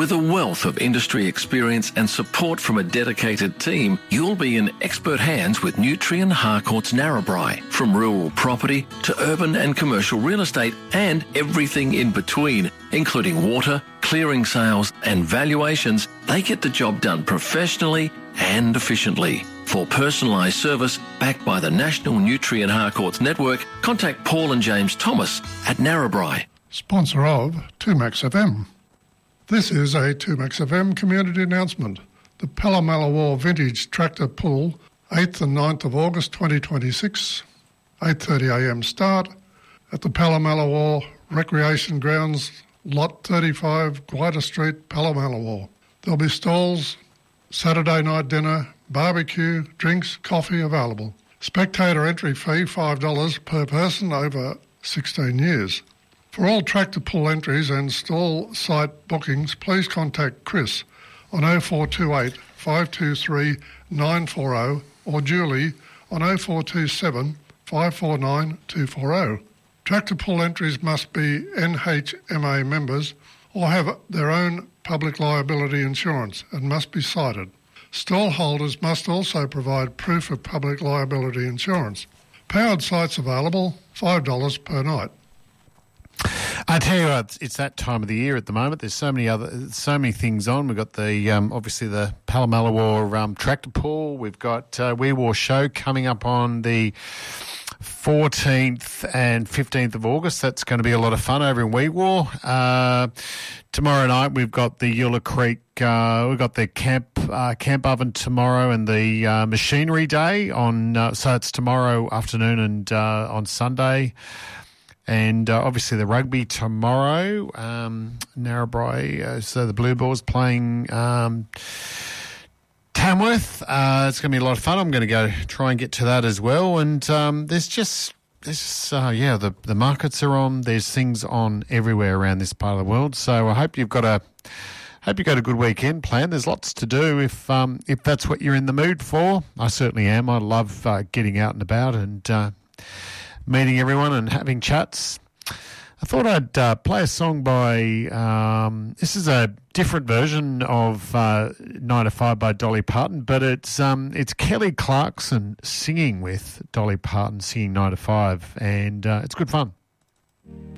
With a wealth of industry experience and support from a dedicated team, you'll be in expert hands with Nutrien Harcourts Narrabri. From rural property to urban and commercial real estate and everything in between, including water, clearing sales and valuations, they get the job done professionally and efficiently. For personalised service backed by the National Nutrien Harcourts Network, contact Paul and James Thomas at Narrabri. Sponsor of 2Max FM. This is a 2Max FM community announcement. The Pallamallawar Vintage Tractor Pull, 8th and 9th of August 2026, 8:30am start at the Pallamallawar Recreation Grounds, Lot 35, Guida Street, Pallamallawar. There'll be stalls, Saturday night dinner, barbecue, drinks, coffee available. Spectator entry fee $5 per person over 16 years. For all tractor pull entries and stall site bookings, please contact Chris on 0428 523 940 or Julie on 0427 549 240. Tractor pull entries must be NHMA members or have their own public liability insurance and must be cited. Stall holders must also provide proof of public liability insurance. Powered sites available, $5 per night. I tell you what, it's that time of the year at the moment. There's so many things on. We've got the obviously the Pallamallawar tractor pull. We've got We War Show coming up on the 14th and 15th of August. That's going to be a lot of fun over in We War. Tomorrow night we've got the Eula Creek. We've got the camp oven tomorrow and the machinery day on. So it's tomorrow afternoon and on Sunday. And obviously the rugby tomorrow, Narrabri, so the Blue Balls playing Tamworth. It's going to be a lot of fun. I'm going to go try and get to that as well. And the markets are on. There's things on everywhere around this part of the world. So I hope you've got a good weekend planned. There's lots to do if that's what you're in the mood for. I certainly am. I love getting out and about and meeting everyone and having chats. I thought I'd play a song by, this is a different version of 9 to 5 by Dolly Parton, but it's Kelly Clarkson singing with Dolly Parton, singing 9 to 5, and it's good fun.